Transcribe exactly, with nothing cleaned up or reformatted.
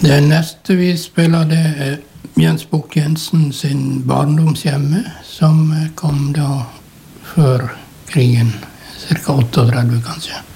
Det neste vi spiller, det er Jens Bukk-Jensen sin barndomshjemme, som kom da før krigen, cirka trettioåtte kanskje.